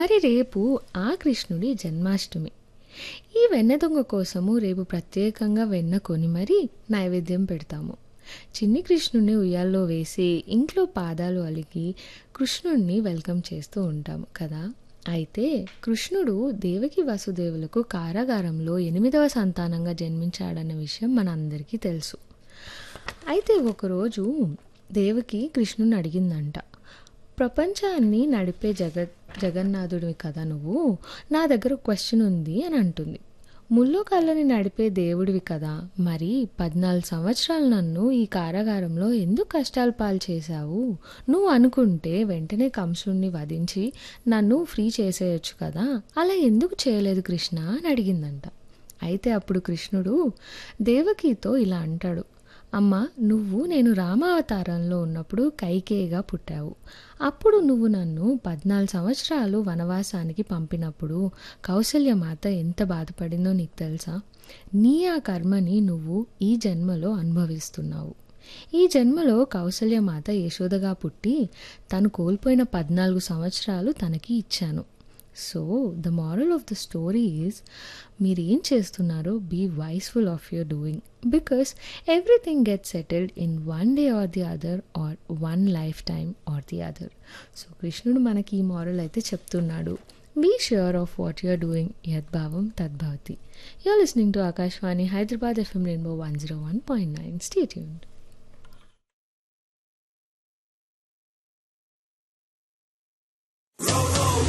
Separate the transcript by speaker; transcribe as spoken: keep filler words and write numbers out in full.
Speaker 1: మరి రేపు ఆ కృష్ణుడి జన్మాష్టమి. ఈ వెన్న దొంగ కోసము రేపు ప్రత్యేకంగా వెన్న కొని మరీ నైవేద్యం పెడతాము. చిన్ని కృష్ణుడిని ఉయ్యాల్లో వేసి ఇంట్లో పాదాలు అలికి కృష్ణుడిని వెల్కమ్ చేస్తూ ఉంటాము కదా. అయితే కృష్ణుడు దేవకి వసుదేవులకు కారాగారంలో ఎనిమిదవ సంతానంగా జన్మించాడన్న విషయం మనందరికీ తెలుసు. అయితే ఒకరోజు దేవకి కృష్ణుని అడిగిందంట, ప్రపంచాన్ని నడిపే జగత్ జగన్నాథుడివి కదా నువ్వు, నా దగ్గర క్వశ్చన్ ఉంది అని అంటుంది. ముల్లోకాలని నడిపే దేవుడివి కదా, మరి పద్నాలుగు సంవత్సరాలు నన్ను ఈ కారాగారంలో ఎందుకు కష్టాలు పాలు చేశావు? నువ్వు అనుకుంటే వెంటనే కంసుడిని వధించి నన్ను ఫ్రీ చేసేయచ్చు కదా, అలా ఎందుకు చేయలేదు కృష్ణ అని అడిగిందంట. అయితే అప్పుడు కృష్ణుడు దేవకితో ఇలా అంటాడు, అమ్మ, నువ్వు నేను రామావతారంలో ఉన్నప్పుడు కైకేయిగా పుట్టావు. అప్పుడు నువ్వు నన్ను పద్నాలుగు సంవత్సరాలు వనవాసానికి పంపినప్పుడు కౌసల్యమాత ఎంత బాధపడిందో నీకు తెలుసా? నీ ఆ కర్మని నువ్వు ఈ జన్మలో అనుభవిస్తున్నావు. ఈ జన్మలో కౌసల్యమాత యశోదగా పుట్టి తను కోల్పోయిన పద్నాలుగు సంవత్సరాలు తనకి ఇచ్చాను. So the moral of the story is, మీరేం చేస్తున్నారో be వైస్ఫుల్ of you're doing, because everything get settled in one day or the other are one life time are the other. So కృష్ణుడు మనకి ఈ మారల్ అయితే చెప్తున్నాడు. Be sure of what you're doing, యద్భావం తద్భవతి. You're listening to Akashvani Hyderabad FM rainbow one zero one point nine. Stay tuned.